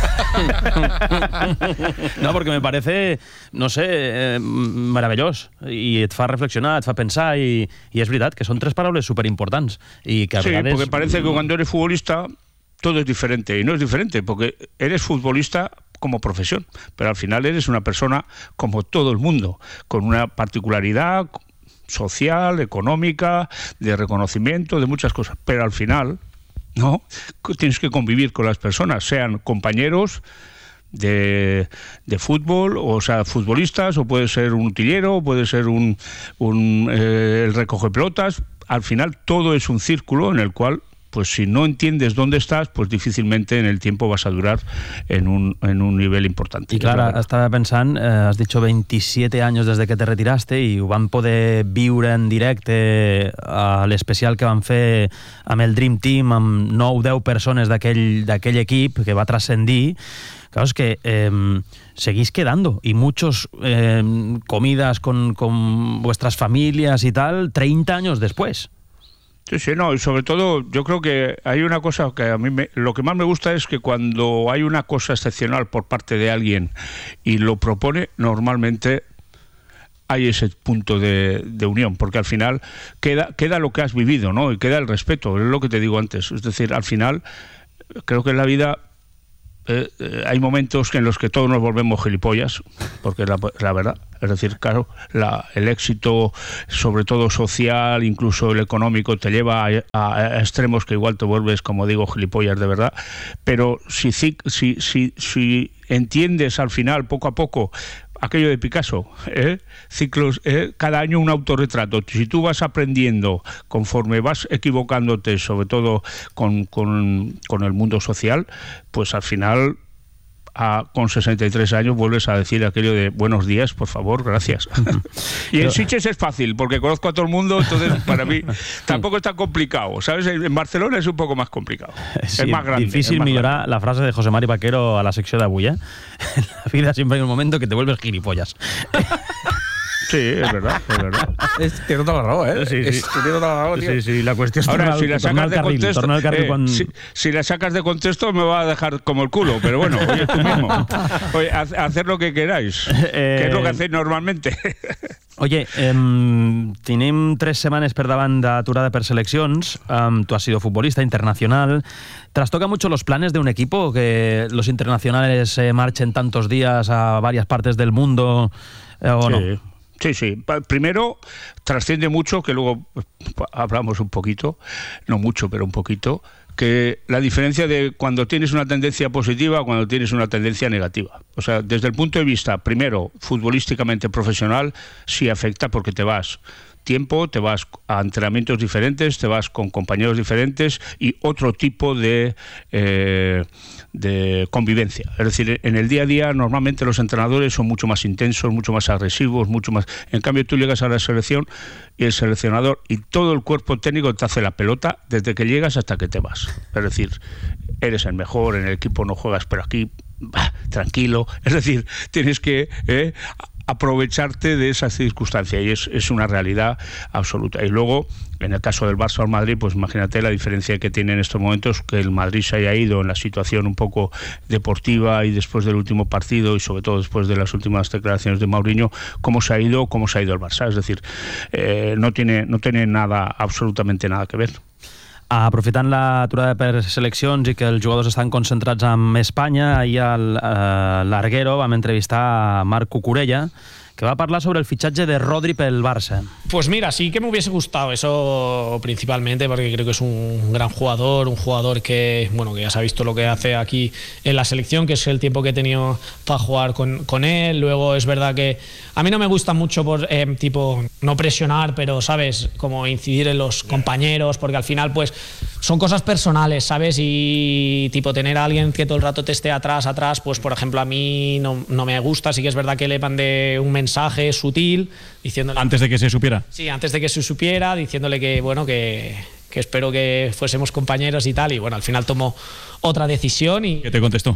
No, porque me parece, no sé, eh, meravellós. I et fa reflexionar, et fa pensar, i, i és veritat que són tres paraules superimportants. I que a sí, vegades... porque parece que cuando eres futbolista todo es diferente. Y no es diferente, porque eres futbolista como profesión, pero al final eres una persona como todo el mundo, con una particularidad social, económica, de reconocimiento, de muchas cosas, pero al final, ¿no? Tienes que convivir con las personas, sean compañeros de, de fútbol, o sea, futbolistas, o puede ser un utillero, o puede ser un, un eh, el recoge pelotas. Al final todo es un círculo en el cual, pues si no entiendes dónde estás, pues difícilmente en el tiempo vas a durar en un, en un nivel importante. Y claro, estaba pensando, eh, has dicho veintisiete años desde que te retiraste, i ho vam poder viure en directe a l'especial que vam fer amb el Dream Team, amb nou o deu persones d'aquell equip que va transcendir. Claro, es que eh, seguís quedando, y muchos eh, comidas con, con vuestras familias y tal, treinta años después. Sí, sí, no, y sobre todo yo creo que hay una cosa que a mí me, lo que más me gusta es que cuando hay una cosa excepcional por parte de alguien y lo propone, normalmente hay ese punto de, de unión, porque al final queda, queda lo que has vivido, ¿no? Y queda el respeto, es lo que te digo antes. Es decir, al final, creo que en la vida eh, eh, hay momentos en los que todos nos volvemos gilipollas, porque es la, la verdad. Es decir, claro, la, el éxito, sobre todo social, incluso el económico, te lleva a, a, a extremos que igual te vuelves, como digo, gilipollas de verdad. Pero si, si, si, si entiendes al final, poco a poco, aquello de Picasso, ¿eh? ciclos, ¿eh? cada año un autorretrato. Si tú vas aprendiendo conforme vas equivocándote, sobre todo con, con, con el mundo social, pues al final, a, con sesenta y tres años, vuelves a decir aquello de buenos días, por favor, gracias. Y en Sitges es fácil, porque conozco a todo el mundo, entonces para mí tampoco es tan complicado, ¿sabes? En Barcelona és un poco más complicado. Sí, es más grande. Difícil millorar la frase de José Mari Vaquero a la secció d'avui, eh? En la vida siempre hay un momento que te vuelves gilipollas. Sí, es verdad, es verdad. Es, tiene toda la raó, ¿eh? Sí, sí. Es, tiene toda la raó, tío. Sí, sí, la cuestión es Ahora, tornar, si la sacas de carril, contexto, carril eh, con... si, si la sacas de contexto me va a dejar como el culo, pero bueno, oye, tú mismo. Oye, haz, hacer lo que queráis, eh... que es lo que hacéis normalmente. Oye, eh, tenim tres setmanes per davant d'aturada per seleccions. Um, tú has sido futbolista internacional. ¿Trastoca mucho los planes de un equipo que los internacionales eh, marchen tantos días a varias partes del mundo eh, o sí. no? Sí, sí. Primero, trasciende mucho, que luego hablamos un poquito, no mucho, pero un poquito, que la diferencia de cuando tienes una tendencia positiva a cuando tienes una tendencia negativa. O sea, desde el punto de vista, primero, futbolísticamente profesional, sí afecta porque te vas tiempo, te vas a entrenamientos diferentes, te vas con compañeros diferentes y otro tipo de, eh, de convivencia. Es decir, en el día a día normalmente los entrenadores son mucho más intensos, mucho más agresivos, mucho más... En cambio tú llegas a la selección y el seleccionador y todo el cuerpo técnico te hace la pelota desde que llegas hasta que te vas. Es decir, eres el mejor, en el equipo no juegas, pero aquí, bah, tranquilo. Es decir, tienes que... Eh, aprovecharte de esa circunstancia y es, es una realidad absoluta. Y luego, en el caso del Barça o el Madrid, pues imagínate la diferencia que tiene en estos momentos, que el Madrid se haya ido en la situación un poco deportiva y después del último partido y sobre todo después de las últimas declaraciones de Mourinho, cómo se ha ido, cómo se ha ido el Barça. Es decir, eh, no tiene, no tiene nada, absolutamente nada que ver. Aprofitant l'aturada per seleccions i que els jugadors estan concentrats en Espanya, ahir a l'Arguero vam entrevistar a Marc Cucurella, que va a hablar sobre el fichaje de Rodri pel Barça. Pues mira, sí que me hubiese gustado eso principalmente porque creo que es un gran jugador, un jugador que, bueno, que ya se ha visto lo que hace aquí en la selección, que es el tiempo que he tenido para jugar con, con él. Luego es verdad que a mí no me gusta mucho por eh, tipo no presionar, pero sabes, como incidir en los compañeros, porque al final pues son cosas personales, ¿sabes? Y tipo tener a alguien que todo el rato te esté atrás, atrás, pues por ejemplo a mí no, no me gusta. Sí que es verdad que le mandé un mensaje sutil diciéndole... ¿Antes de que se supiera? Sí, antes de que se supiera, diciéndole que, bueno, que, que espero que fuésemos compañeros y tal. Y bueno, al final tomó otra decisión y... ¿Qué te contestó?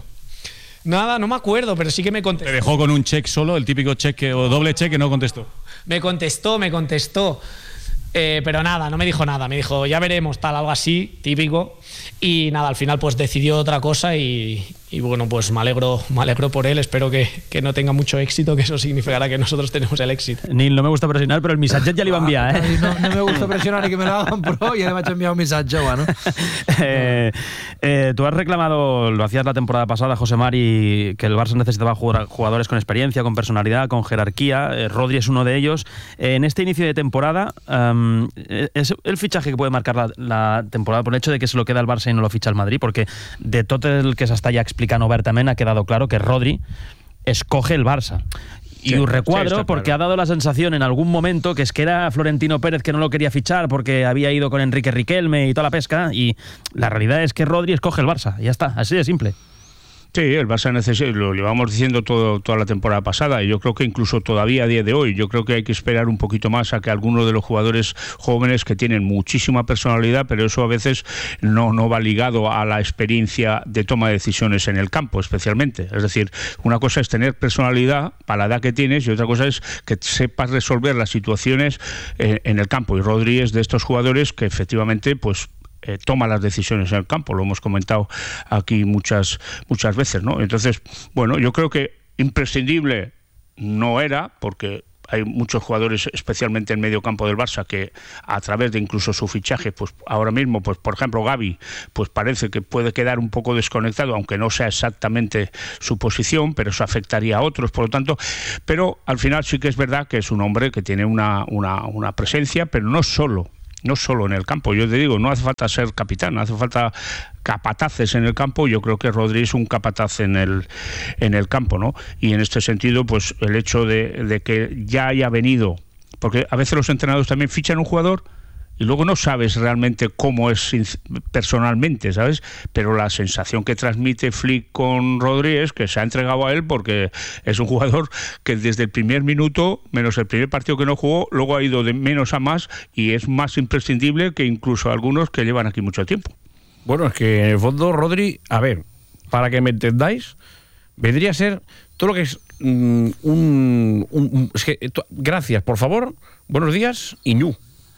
Nada, no me acuerdo, pero sí que me contestó. ¿Te dejó con un check solo, el típico cheque o doble cheque, no contestó? Me contestó, me contestó. Eh, pero nada, no me dijo nada, me dijo ya veremos, tal, algo así, típico. Y nada, al final pues decidió otra cosa y, y bueno, pues me alegro, me alegro por él, espero que, que no tenga mucho éxito, que eso significará que nosotros tenemos el éxito. Nil, no me gusta presionar, pero el missatget ja li va enviar, eh? No, no me gusta presionar y que me lo hagan, pero ya le vaig enviar un missatge, bueno. Eh, eh, tú has reclamado, lo hacías la temporada pasada, José Mari, que el Barça necesitaba jugadores con experiencia, con personalidad, con jerarquía. Eh, Rodri es uno de ellos. Eh, en este inicio de temporada, um, ¿es el fichaje que puede marcar la, la temporada por el hecho de que se lo queda el Barça y no lo ficha el Madrid? Porque de tot el que s'està ja explicant obertament ha quedado claro que Rodri escoge el Barça. Y sí, recuadro sí, porque claro. Ha dado la sensación en algún momento que es que era Florentino Pérez que no lo quería fichar porque había ido con Enrique Riquelme y toda la pesca, y la realidad es que Rodri escoge el Barça, y ya está, así de simple. Sí, el Barça necesita, lo llevamos diciendo todo, toda la temporada pasada, y yo creo que incluso todavía a día de hoy, yo creo que hay que esperar un poquito más a que algunos de los jugadores jóvenes que tienen muchísima personalidad, pero eso a veces no, no va ligado a la experiencia de toma de decisiones en el campo, especialmente. Es decir, una cosa es tener personalidad para la edad que tienes y otra cosa es que sepas resolver las situaciones en, en el campo, y Rodri es de estos jugadores que efectivamente pues Eh, toma las decisiones en el campo, lo hemos comentado aquí muchas muchas veces, ¿no? Entonces, bueno, yo creo que imprescindible no era, porque hay muchos jugadores, especialmente en medio campo del Barça, que a través de incluso su fichaje, pues ahora mismo, pues por ejemplo Gavi, pues parece que puede quedar un poco desconectado, aunque no sea exactamente su posición, pero eso afectaría a otros, por lo tanto, pero al final sí que es verdad que es un hombre que tiene una, una, una presencia, pero no solo no solo en el campo. Yo te digo, no hace falta ser capitán, no hace falta capataces en el campo. Yo creo que Rodri es un capataz en el, en el campo, ¿no? Y en este sentido, pues el hecho de, de que ya haya venido, porque a veces los entrenadores también fichan un jugador y luego no sabes realmente cómo es personalmente, ¿sabes? Pero la sensación que transmite Flick con Rodri es que se ha entregado a él porque es un jugador que desde el primer minuto, menos el primer partido que no jugó, luego ha ido de menos a más y es más imprescindible que incluso algunos que llevan aquí mucho tiempo. Bueno, es que en el fondo Rodri, a ver, para que me entendáis, vendría a ser todo lo que es um, un... un, un es que, to, gracias, por favor, buenos días y ñu.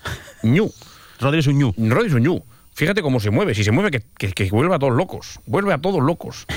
ñu. Rodri es un ñu. Rodri es un ñu. Fíjate cómo se mueve. Si se mueve, que, que, que vuelve a todos locos. Vuelve a todos locos.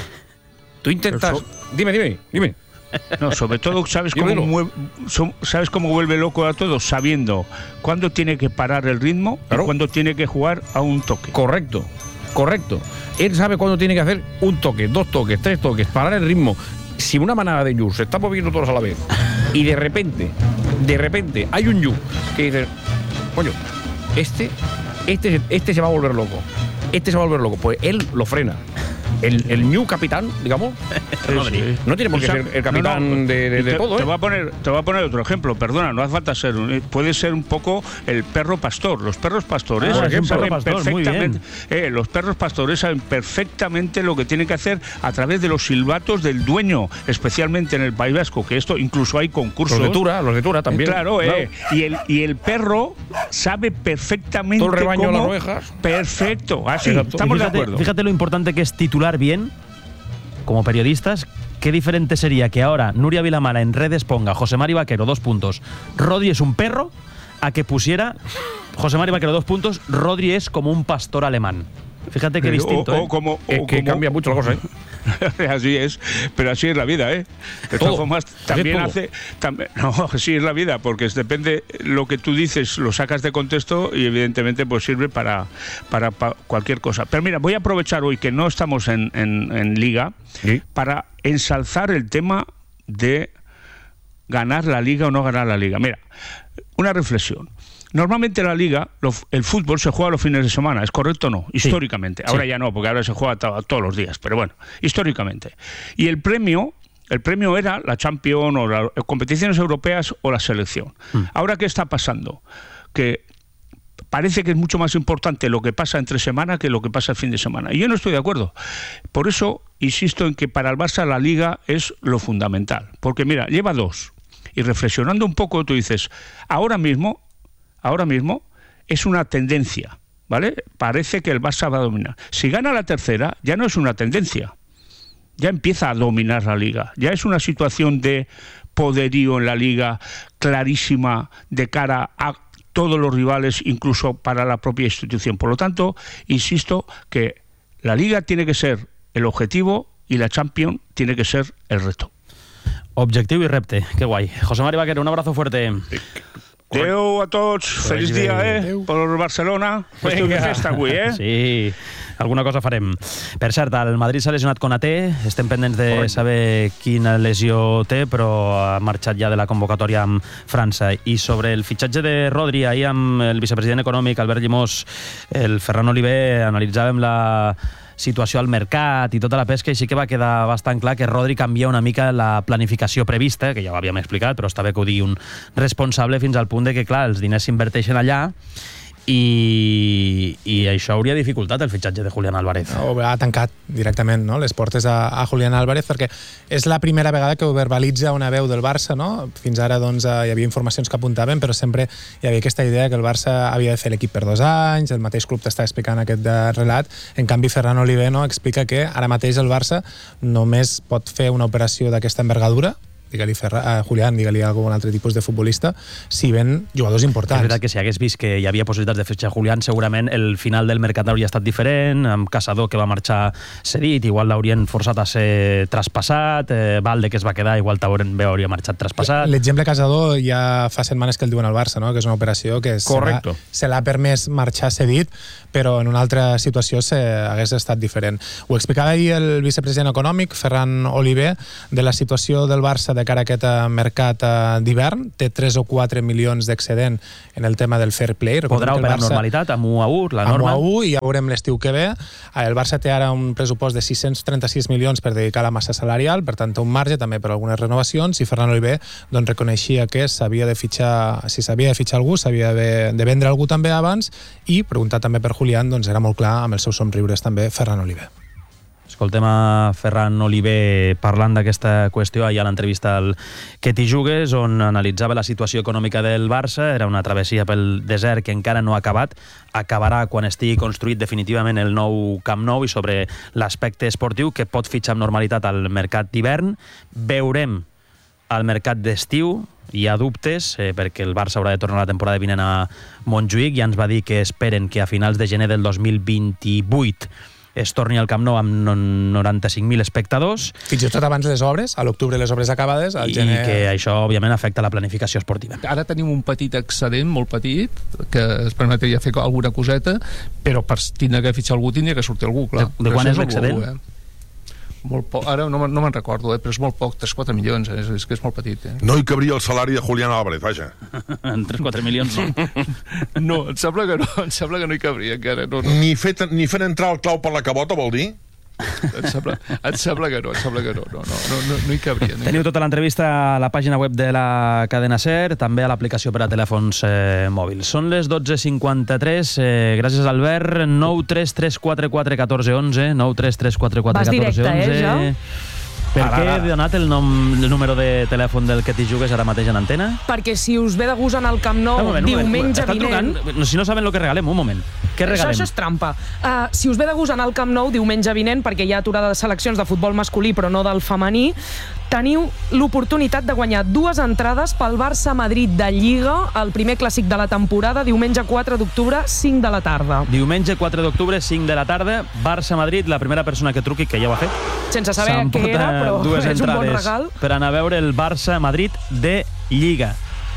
Tú intentas... So... Dime, dime, dime. No, sobre todo, ¿sabes cómo, mueve, ¿sabes cómo vuelve loco a todos? Sabiendo cuándo tiene que parar el ritmo, claro, y cuándo tiene que jugar a un toque. Correcto, correcto. Él sabe cuándo tiene que hacer un toque, dos toques, tres toques, parar el ritmo. Si una manada de yus se está moviendo todos a la vez y de repente, de repente, hay un yu que dice... Coño, este, este, este se va a volver loco. Este se va a volver loco. Pues él lo frena. El, el new capitán, digamos, Rodri. No tiene por qué ser el capitán no, no. de, de, de te, todo. Te, ¿eh? voy a poner, te voy a poner otro ejemplo, perdona, no hace falta ser. Puede ser un poco el perro pastor. Los perros pastores ah, saben perro pastor, perfectamente. Eh, los perros pastores saben perfectamente lo que tienen que hacer a través de los silbatos del dueño, especialmente en el País Vasco, que esto incluso hay concursos. Los de Tura, los de Tura también. Eh, claro, claro. Eh, y, el, y el perro sabe perfectamente todo el rebaño cómo. Las ovejas. Perfecto, así, Exacto. estamos fíjate, de acuerdo. Fíjate lo importante que es titular bien. Como periodistas, qué diferente sería que ahora Nuria Vilamala en redes ponga José Mari Vaquero, dos puntos, Rodri es un perro, a que pusiera José Mari Vaquero, dos puntos, Rodri es como un pastor alemán. Fíjate qué distinto, o, ¿eh? o como, o es que como... cambia mucho la cosa, ¿eh? Así es, pero así es la vida, ¿eh? De todas formas, también hace... También, no, así es la vida, porque depende lo que tú dices, lo sacas de contexto y evidentemente pues sirve para, para, para cualquier cosa. Pero mira, voy a aprovechar hoy que no estamos en, en, en Liga, ¿sí?, para ensalzar el tema de ganar la Liga o no ganar la Liga. Mira, una reflexión. Normalmente la Liga, lo, el fútbol se juega los fines de semana, ¿es correcto o no? Históricamente. Sí, ahora sí. Ya no, porque ahora se juega to- todos los días, pero bueno, históricamente. Y el premio, el premio era la Champions o las competiciones europeas o la selección. Mm. Ahora, ¿qué está pasando? Que parece que es mucho más importante lo que pasa entre semana que lo que pasa el fin de semana. Y yo no estoy de acuerdo. Por eso insisto en que para el Barça la Liga es lo fundamental. Porque mira, lleva dos. Y reflexionando un poco, tú dices, ahora mismo... Ahora mismo es una tendencia, ¿vale? Parece que el Barça va a dominar. Si gana la tercera, ya no es una tendencia. Ya empieza a dominar la Liga. Ya es una situación de poderío en la Liga clarísima de cara a todos los rivales, incluso para la propia institución. Por lo tanto, insisto que la Liga tiene que ser el objetivo y la Champions tiene que ser el reto. Objetivo y repte. Qué guay. José Mari Vaquero, un abrazo fuerte. Adéu a tots, feliç dia, eh? Adéu. Per Barcelona. Qüestió de festa avui, eh? Sí, alguna cosa farem. Per cert, el Madrid s'ha lesionat Konaté, estem pendents de Correcte. saber quina lesió té, però ha marxat ja de la convocatòria amb França. I sobre el fitxatge de Rodri, ahir amb el vicepresident econòmic, Albert Llimós, el Ferran Oliver, analitzàvem la situació al mercat i tota la pesca, i sí que va quedar bastant clar que Rodri canvia una mica la planificació prevista, que ja ho havíem explicat, però està bé que ho digui un responsable, fins al punt de que, clar, els diners s'inverteixen allà i, i això hauria dificultat el fitxatge de Julián Álvarez. O ha tancat directament, no?, les portes a, a Julián Álvarez, perquè és la primera vegada que ho verbalitza una veu del Barça, no? Fins ara doncs, hi havia informacions que apuntaven, però sempre hi havia aquesta idea que el Barça havia de fer l'equip per dos anys, el mateix club t'està explicant aquest de relat. En canvi, Ferran Oliver, no?, explica que ara mateix el Barça només pot fer una operació d'aquesta envergadura digue-li Ferran, Julián, digue-li algun altre tipus de futbolista, si ven jugadors importants. És veritat que si hagués vist que hi havia possibilitats de fitxar Julián, segurament el final del mercat hauria estat diferent, amb Caçador que va marxar cedit, igual l'haurien forçat a ser traspassat, eh, Valde que es va quedar, igual també hauria marxat traspassat. L'exemple Caçador ja fa setmanes que el diuen al Barça, no? Que és una operació que se l'ha permès marxar cedit, però en una altra situació se hagués estat diferent. Ho explicava ahir el vicepresident econòmic, Ferran Oliver, de la situació del Barça de cara a aquest mercat d'hivern. Té tres o quatre milions d'excedent en el tema del fair play. Podrà operar amb normalitat, amb u a u, la norma? Amb u a u, i ja veurem l'estiu que ve. El Barça té ara un pressupost de sis-cents trenta-sis milions per dedicar a la massa salarial, per tant, un marge també per algunes renovacions, i Ferran Oliver doncs, reconeixia que s'havia de fitxar, si s'havia de fitxar algú, s'havia de, de vendre algú també abans, i preguntar també per Julián, doncs era molt clar amb els seus somriures també Ferran Oliver. Escoltem a Ferran Oliver parlant d'aquesta qüestió ahir a l'entrevista al Que t'hi jugues, on analitzava la situació econòmica del Barça. Era una travessia pel desert que encara no ha acabat, acabarà quan estigui construït definitivament el nou Camp Nou, i sobre l'aspecte esportiu que pot fitxar amb normalitat al mercat d'hivern. Veurem al mercat d'estiu, hi ha dubtes, eh, perquè el Barça haurà de tornar la temporada vinent a Montjuïc. Ja ens va dir que esperen que a finals de gener del dos mil vint-i-vuit es torni al Camp Nou amb noranta-cinc mil espectadors. Fins i tot abans les obres, a l'octubre les obres acabades, al gener... I que això, òbviament, afecta la planificació esportiva. Ara tenim un petit excedent, molt petit, que es permetria fer alguna coseta, però per tindre que fitxar algú tindria que sortir algú, clar. De, de quan és l'excedent? Eh? Molt poc, ara no, no me'n recordo, eh, però és molt poc, tres o quatre milions, eh, és, és que és molt petit. Eh. No hi cabria el salari de Julián Álvarez, vaja. En tres o quatre milions, no. No, em sembla que no, em sembla que no hi cabria encara. No, no. Ni, fet, ni fent entrar el clau per la cabota, vol dir? Em sembla, em sembla que no, em sembla que no, no, no, no, no hi cabria. No hi Teniu tota l'entrevista a la pàgina web de la cadena SER, també a l'aplicació per a telèfons eh, mòbils. Són les dotze cinquanta-tres, eh, gràcies Albert, nou tres tres quatre quatre un quatre un u, nou tres tres quatre quatre un quatre un u. Vas directe, eh, jo? Per què he donat el, nom, el número de telèfon del Que t'hi jugues ara mateix en antena? Perquè si us ve de gust anar al Camp Nou moment, diumenge vinent... Trucant, si no saben el que regalem, un moment. Què regalem? Això, això és trampa. Uh, si us ve de gust anar al Camp Nou diumenge vinent, perquè hi ha aturada de seleccions de futbol masculí però no del femení, teniu l'oportunitat de guanyar dues entrades pel Barça-Madrid de Lliga, el primer clàssic de la temporada, diumenge quatre d'octubre, cinc de la tarda. Diumenge quatre d'octubre, cinc de la tarda, Barça-Madrid, la primera persona que truqui, que ja ho ha fet. Sense saber què era, però dues és un bon entrades regal. Per anar a veure el Barça-Madrid de Lliga.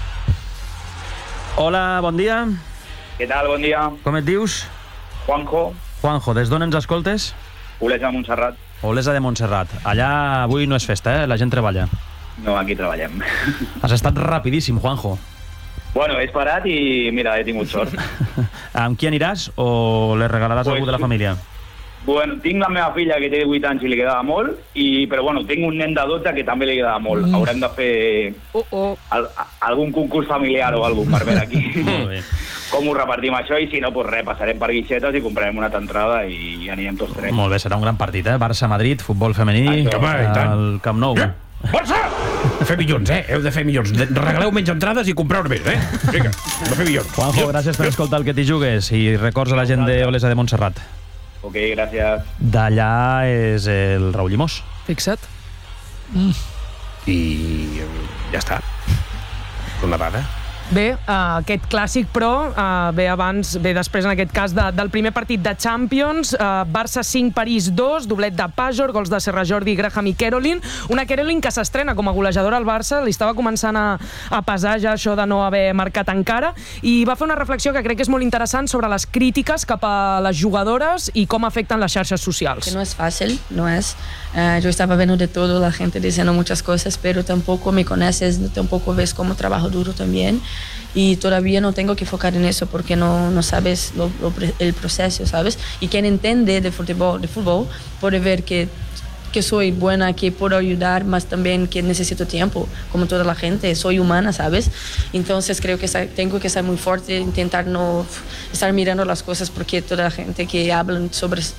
Hola, bon dia. Què tal, bon dia? Com et dius? Juanjo. Juanjo, des d'on ens escoltes? Olesa de Montserrat. Olesa de Montserrat. Allà avui no és festa, eh? La gent treballa. No, aquí treballem. Has estat rapidíssim, Juanjo. Bueno, he esperat i, mira, he tingut sort. Amb qui aniràs o le regalaràs pues, a algú de la família? Bueno, tinc la meva filla que té vuit anys i li quedava molt, i, però bueno, tinc un nen de dotze que també li quedava molt. Mm. Haurem de fer uh -oh. al, algun concurs familiar o alguna per veure aquí com ho repartim això, i si no, doncs res, passarem per guixetes i comprarem una entrada i anirem tots tres. Molt bé, serà un gran partit, eh? Barça-Madrid, futbol femení, al Camp Nou. Ja. Barça! Fer milions, eh? Heu de fer milions. Regaleu menys entrades i compreu més, eh? Vinga, de fer milions. Juanjo, gràcies per escoltar el Que t'hi jugues i records a la gent d'Olesa de Montserrat. Ok, gràcies. D'allà és el Raül Llimós. Fixa't. Mm. I ja està. Una dada. Bé, uh, aquest clàssic, però, uh, ve abans, ve després, en aquest cas, de, del primer partit de Champions, uh, Barça cinc, París dos, doblet de Pajor, gols de Serra Jordi, Graham i Kerolin. Una Kerolin que s'estrena com a golejadora al Barça, li estava començant a, a pesar ja això de no haver marcat encara, i va fer una reflexió que crec que és molt interessant sobre les crítiques cap a les jugadores i com afecten les xarxes socials. Que no es fácil, no es. Uh, yo estaba viendo de todo, la gente diciendo muchas cosas, pero tampoco me conoces, tampoco ves cómo trabajo duro también. Y todavía no tengo que enfocar en eso porque no, no sabes lo, lo, el proceso, ¿sabes? Y quien entiende de fútbol, de fútbol puede ver que, que soy buena, que puedo ayudar, más también que necesito tiempo, como toda la gente, soy humana, ¿sabes? Entonces creo que tengo que ser muy fuerte, intentar no estar mirando las cosas porque toda la gente que habla sobre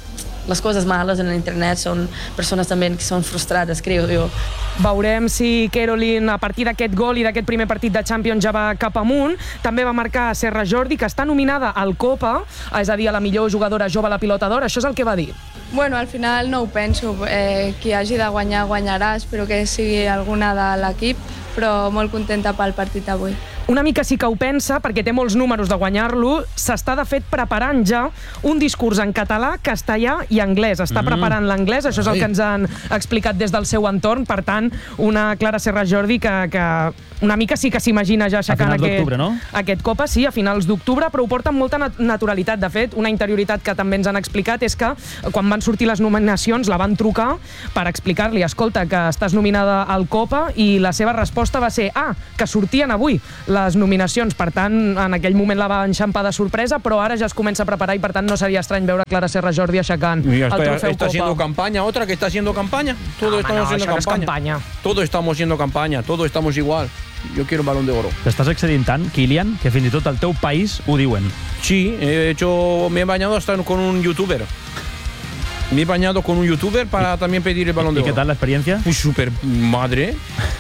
las cosas malas en el internet son personas también que son frustradas, creo yo. Veurem si Caroline, a partir d'aquest gol i d'aquest primer partit de Champions, ja va cap amunt. També va marcar Serra Jordi, que està nominada al Copa, és a dir, a la millor jugadora jove a la pilota d'or. Això és el que va dir. Bueno, al final no ho penso. Eh, qui hagi de guanyar, guanyarà. Espero que sigui alguna de l'equip, però molt contenta pel partit d'avui. Una mica sí que ho pensa, perquè té molts números de guanyar-lo. S'està, de fet, preparant ja un discurs en català, castellà i anglès. Està mm. preparant l'anglès, això és el que ens han explicat des del seu entorn. Per tant, una Clara Serra Jordi que, que una mica sí que s'imagina ja aixecant aquest, no? aquest Copa, sí, a finals d'octubre, però ho porta amb molta naturalitat. De fet, una interioritat que també ens han explicat és que quan van sortir les nominacions la van trucar per explicar-li, escolta, que estàs nominada al Copa, i la seva resposta va ser, ah, que sortien avui les nominacions. Per tant, en aquell moment la va enxampar de sorpresa, però ara ja es comença a preparar i per tant no seria estrany veure Clara Serra Jordi aixecant el trofeu está Copa. haciendo campaña, otra que está haciendo campaña. Todo Ah, estamos no, haciendo això no és campaña. campanya. Todos estamos haciendo campaña, todos estamos igual. Yo quiero un balón de oro. T'estàs excedint tant, Kilian, que fins i tot al teu país ho diuen. Sí, he hecho, me he bañado hasta con un youtuber. Me he bañado con un youtuber para también pedir el balón de ¿Y oro. qué tal la experiencia? Pues súper madre.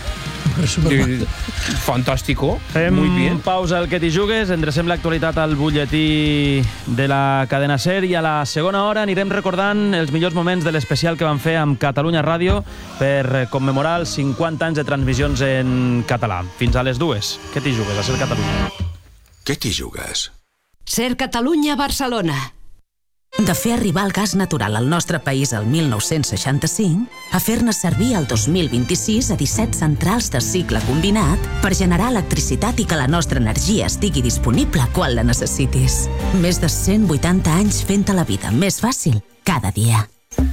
De, fantástico, Fem muy bien. pausa al que t'hi jugues, endrecem l'actualitat al butlletí de la cadena SER i a la segona hora anirem recordant els millors moments de l'especial que van fer amb Catalunya Ràdio per commemorar els cinquanta anys de transmissions en català. Fins a les dues. Què t'hi jugues a SER Catalunya? Què t'hi jugues? SER Catalunya Barcelona. De fer arribar el gas natural al nostre país el mil nou-cents seixanta-cinc a fer-ne servir el dos mil vint-i-sis a disset centrals de cicle combinat per generar electricitat i que la nostra energia estigui disponible quan la necessitis. Més de cent vuitanta anys fent-te la vida més fàcil cada dia.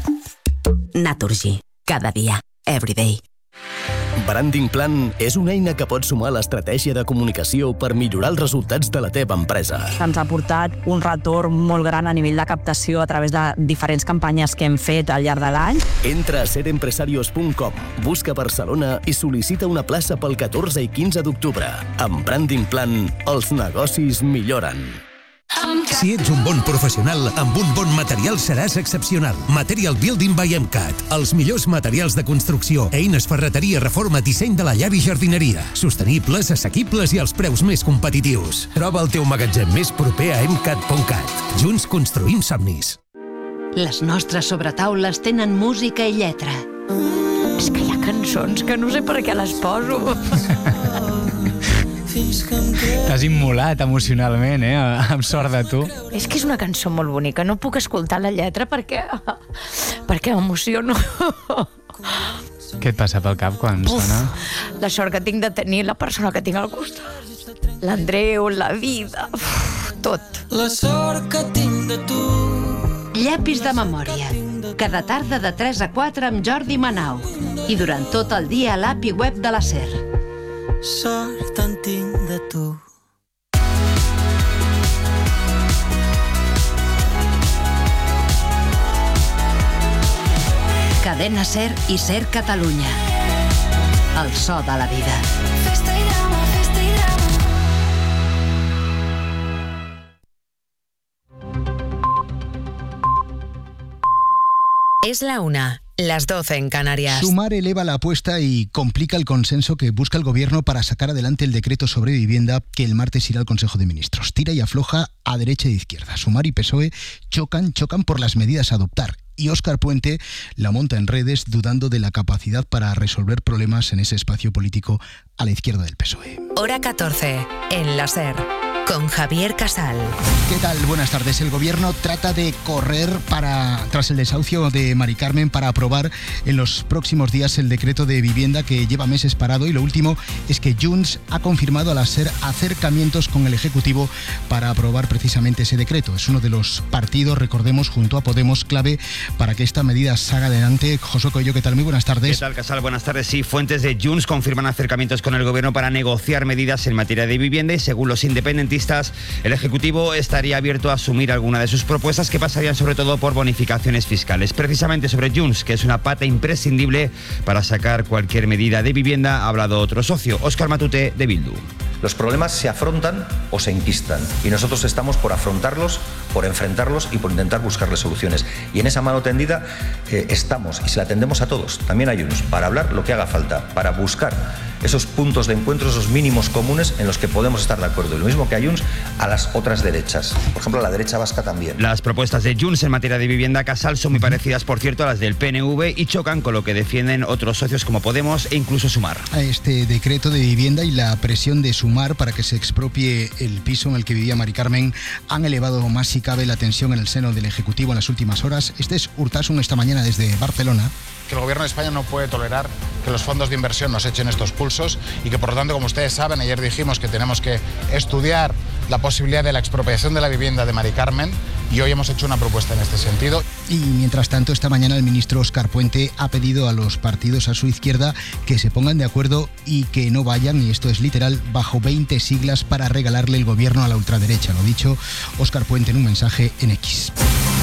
Naturgy. Cada dia. Every day. Branding Plan és una eina que pot sumar l'estratègia de comunicació per millorar els resultats de la teva empresa. Ens ha portat un retorn molt gran a nivell de captació a través de diferents campanyes que hem fet al llarg de l'any. Entra a ser empresarios punt com, busca Barcelona i sol·licita una plaça pel catorze i quinze d'octubre. Amb Branding Plan, els negocis milloren. Si ets un bon professional, amb un bon material seràs excepcional. Material Building by MCAT. Els millors materials de construcció, eines, ferreteria, reforma, disseny de la llar i jardineria. Sostenibles, assequibles i als preus més competitius. Troba el teu magatzem més proper a emcat punt cat. Junts construïm somnis. Les nostres sobretaules tenen música i lletra. És que hi ha cançons que no sé per què les poso. T'has immolat emocionalment, eh? Amb sort de tu. És que és una cançó molt bonica. No puc escoltar la lletra perquè... perquè m'emociono. Què et passa pel cap quan Uf, sona? la sort que tinc de tenir la persona que tinc al costat. L'Andreu, la vida... Uf, tot. La sort que tinc de tu. Llapis de memòria. Cada tarda de tres a quatre amb Jordi Manau. I durant tot el dia a l'app i web de la SER. Sort en tinc de tu. Cadena SER i SER Catalunya. El so de la vida. Festa i drama, festa i drama. Es la una, las doce en Canarias. Sumar eleva la apuesta y complica el consenso que busca el gobierno para sacar adelante el decreto sobre vivienda que el martes irá al Consejo de Ministros. Tira y afloja a derecha e izquierda. Sumar y P S O E chocan, chocan por las medidas a adoptar. Y Óscar Puente la monta en redes dudando de la capacidad para resolver problemas en ese espacio político a la izquierda del P S O E. Hora catorce, en la SER, con Javier Casal. ¿Qué tal? Buenas tardes. El gobierno trata de correr para tras el desahucio de Mari Carmen para aprobar en los próximos días el decreto de vivienda que lleva meses parado, y lo último es que Junts ha confirmado a la SER acercamientos con el Ejecutivo para aprobar precisamente ese decreto. Es uno de los partidos, recordemos, junto a Podemos, clave para que esta medida salga adelante. Josué Coello, ¿qué tal? Muy buenas tardes. ¿Qué tal, Casal? Buenas tardes. Sí, fuentes de Junts confirman acercamientos con el gobierno para negociar medidas en materia de vivienda, y según los independentistas, el Ejecutivo estaría abierto a asumir alguna de sus propuestas, que pasarían sobre todo por bonificaciones fiscales. Precisamente sobre Junts, que es una pata imprescindible para sacar cualquier medida de vivienda, ha hablado otro socio, Óscar Matute, de Bildu. Los problemas se afrontan o se enquistan y nosotros estamos por afrontarlos, por enfrentarlos y por intentar buscarles soluciones. Y en esa mano tendida eh, estamos y se la tendemos a todos, también a Junts, para hablar lo que haga falta, para buscar esos puntos de encuentro, esos mínimos comunes en los que podemos estar de acuerdo. Y lo mismo que a Junts, a las otras derechas. Por ejemplo, a la derecha vasca también. Las propuestas de Junts en materia de vivienda, Casal, son muy parecidas, por cierto, a las del P N V y chocan con lo que defienden otros socios como Podemos e incluso Sumar. A este decreto de vivienda y la presión de Sumar para que se expropie el piso en el que vivía Mari Carmen han elevado más si cabe la tensión en el seno del Ejecutivo en las últimas horas. Este es Urtasun esta mañana desde Barcelona. Que el Gobierno de España no puede tolerar que los fondos de inversión nos echen estos pulsos y que, por lo tanto, como ustedes saben, ayer dijimos que tenemos que estudiar la posibilidad de la expropiación de la vivienda de Mari Carmen y hoy hemos hecho una propuesta en este sentido. Y mientras tanto, esta mañana el ministro Óscar Puente ha pedido a los partidos a su izquierda que se pongan de acuerdo y que no vayan, y esto es literal, bajo veinte siglas para regalarle el gobierno a la ultraderecha. Lo dicho, Óscar Puente en un mensaje en X.